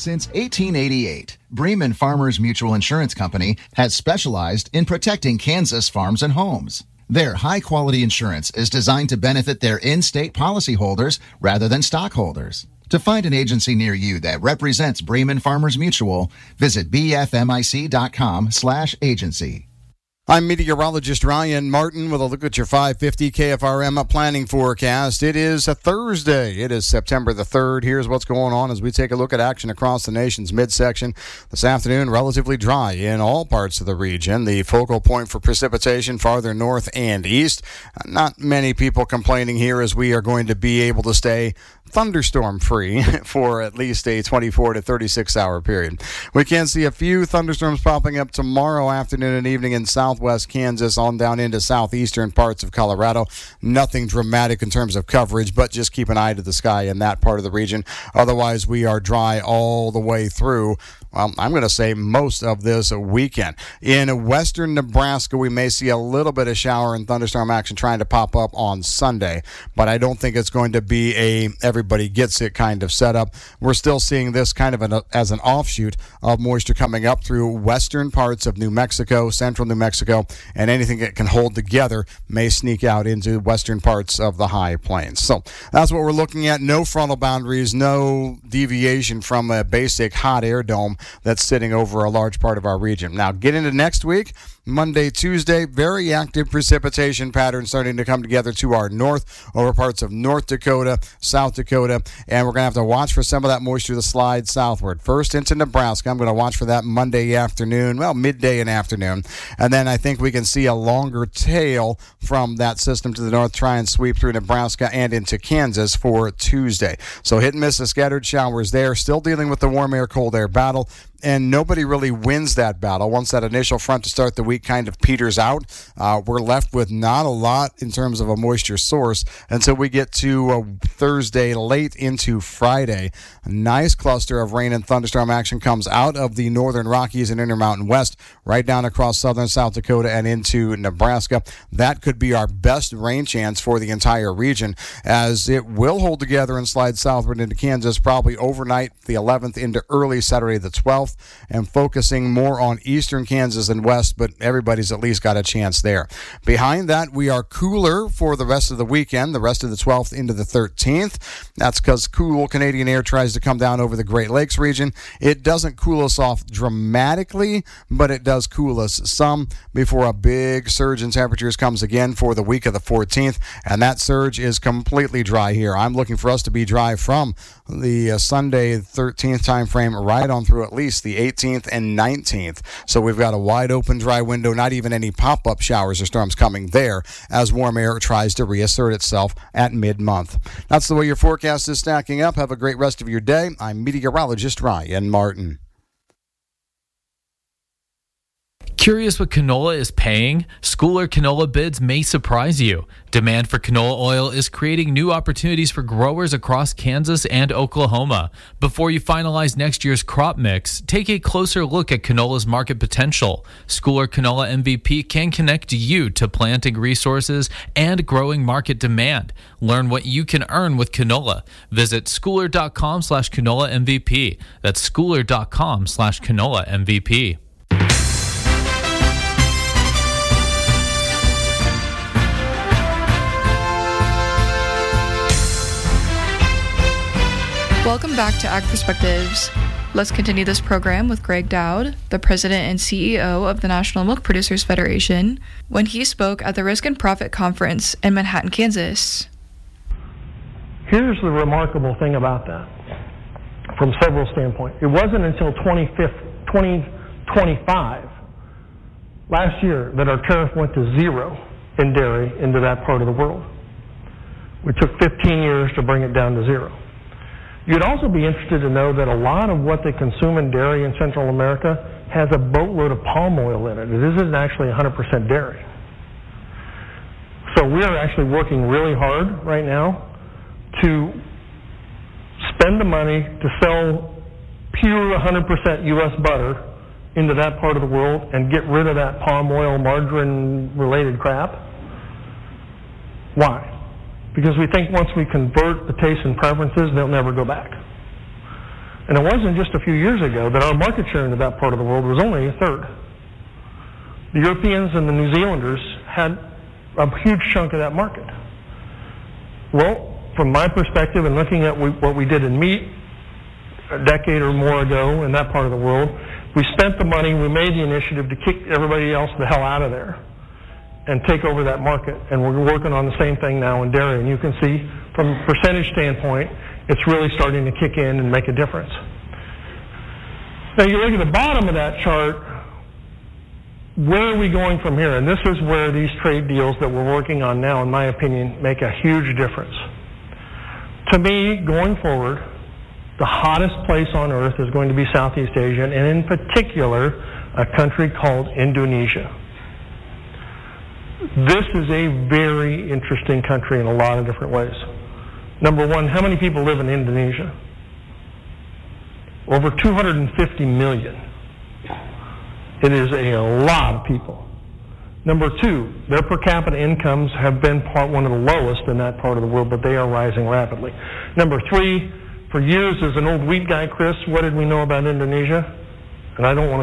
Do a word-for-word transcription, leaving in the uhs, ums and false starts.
Since eighteen eighty-eight, Bremen Farmers Mutual Insurance Company has specialized in protecting Kansas farms and homes. Their high-quality insurance is designed to benefit their in-state policyholders rather than stockholders. To find an agency near you that represents Bremen Farmers Mutual, visit bfmic.com slash agency. I'm meteorologist Ryan Martin with a look at your five fifty K F R M planning forecast. It is a Thursday. It is September the third. Here's what's going on as we take a look at action across the nation's midsection. This afternoon, relatively dry in all parts of the region. The focal point for precipitation farther north and east. Not many people complaining here as we are going to be able to stay thunderstorm free for at least a twenty-four to thirty-six hour period. We can see a few thunderstorms popping up tomorrow afternoon and evening in southwest Kansas on down into southeastern parts of Colorado. Nothing dramatic in terms of coverage, but just keep an eye to the sky in that part of the region. Otherwise, we are dry all the way through. Well, I'm going to say most of this weekend. In western Nebraska, we may see a little bit of shower and thunderstorm action trying to pop up on Sunday, but I don't think it's going to be a everybody gets it kind of setup. We're still seeing this kind of an, as an offshoot of moisture coming up through western parts of New Mexico, central New Mexico, and anything that can hold together may sneak out into western parts of the high plains. So that's what we're looking at. No frontal boundaries, no deviation from a basic hot air dome that's sitting over a large part of our region. Now, get into next week. Monday, Tuesday, very active precipitation pattern starting to come together to our north over parts of North Dakota, South Dakota, and we're going to have to watch for some of that moisture to slide southward. First into Nebraska. I'm going to watch for that Monday afternoon, well, midday and afternoon, and then I think we can see a longer tail from that system to the north try and sweep through Nebraska and into Kansas for Tuesday. So hit and miss of scattered showers there. Still dealing with the warm air, cold air battle. And nobody really wins that battle. Once that initial front to start the week kind of peters out, uh, we're left with not a lot in terms of a moisture source until we get to uh, Thursday late into Friday. A nice cluster of rain and thunderstorm action comes out of the northern Rockies and Intermountain West, right down across southern South Dakota and into Nebraska. That could be our best rain chance for the entire region, as it will hold together and slide southward into Kansas probably overnight the eleventh into early Saturday the twelfth. And focusing more on eastern Kansas and west, but everybody's at least got a chance there. Behind that, we are cooler for the rest of the weekend, the rest of the twelfth into the thirteenth. That's because cool Canadian air tries to come down over the Great Lakes region. It doesn't cool us off dramatically, but it does cool us some before a big surge in temperatures comes again for the week of the fourteenth, and that surge is completely dry here. I'm looking for us to be dry from the uh, Sunday thirteenth time frame right on through at least the eighteenth and nineteenth. So we've got a wide open dry window, not even any pop-up showers or storms coming there as warm air tries to reassert itself at mid-month. That's the way your forecast is stacking up. Have a great rest of your day. I'm meteorologist Ryan Martin. Curious what canola is paying? Schooler canola bids may surprise you. Demand for canola oil is creating new opportunities for growers across Kansas and Oklahoma. Before you finalize next year's crop mix, take a closer look at canola's market potential. Schooler Canola M V P can connect you to planting resources and growing market demand. Learn what you can earn with canola. Visit schooler.com slash canola MVP. That's schooler.com slash canola MVP. Welcome back to Ag Perspectives. Let's continue this program with Greg Dowd, the president and C E O of the National Milk Producers Federation, when he spoke at the Risk and Profit Conference in Manhattan, Kansas. Here's the remarkable thing about that from several standpoints. It wasn't until twenty twenty-five, last year, that our tariff went to zero in dairy into that part of the world. We took fifteen years to bring it down to zero. You'd also be interested to know that a lot of what they consume in dairy in Central America has a boatload of palm oil in it. It isn't actually one hundred percent dairy. So we are actually working really hard right now to spend the money to sell pure one hundred percent U S butter into that part of the world and get rid of that palm oil, margarine-related crap. Why? Because we think once we convert the tastes and preferences, they'll never go back. And it wasn't just a few years ago that our market share into that part of the world was only a third. The Europeans and the New Zealanders had a huge chunk of that market. Well, from my perspective and looking at we, what we did in meat a decade or more ago in that part of the world, we spent the money, we made the initiative to kick everybody else the hell out of there and take over that market. And we're working on the same thing now in dairy. And you can see from a percentage standpoint, it's really starting to kick in and make a difference. Now you look at the bottom of that chart, where are we going from here? And this is where these trade deals that we're working on now, in my opinion, make a huge difference. To me, going forward, the hottest place on earth is going to be Southeast Asia, and in particular, a country called Indonesia. This is a very interesting country in a lot of different ways. Number one, how many people live in Indonesia? Over two hundred fifty million. It is a lot of people. Number two, their per capita incomes have been part one of the lowest in that part of the world, but they are rising rapidly. Number three, for years as an old wheat guy, Chris, what did we know about Indonesia? And I don't want to